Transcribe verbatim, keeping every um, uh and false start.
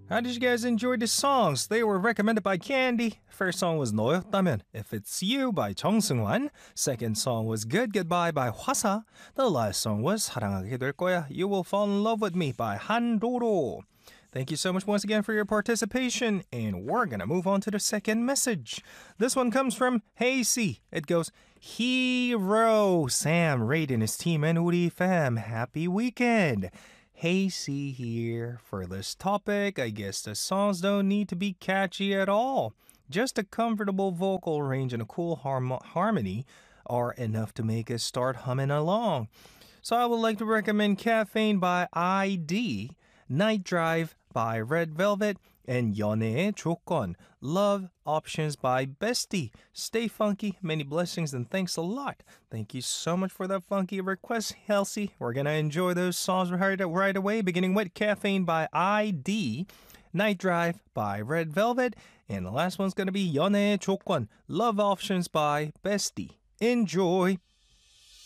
How did you guys enjoy the songs? They were recommended by Candy. First song was 너였다면, If It's You by 정승환. Second song was Good Goodbye by Hwasa. The last song was 사랑하게 될 거야, You Will Fall in Love with Me by 한도로. Thank you so much once again for your participation, and we're gonna move on to the second message. This one comes from Hazy. It goes, Hero Sam, Raid and his team and 우리 fam, happy weekend. Hazy here for this topic. I guess the songs don't need to be catchy at all. Just a comfortable vocal range and a cool harm- harmony are enough to make us start humming along. So I would like to recommend Caffeine by I D, Night Drive by Red Velvet, and 연애의 조건, Love Options by Bestie. Stay funky, many blessings, and thanks a lot. Thank you so much for that funky request, Halsey. We're gonna enjoy those songs right, right away, beginning with Caffeine by I D, Night Drive by Red Velvet, and the last one's gonna be 연애의 조건, Love Options by Bestie. Enjoy!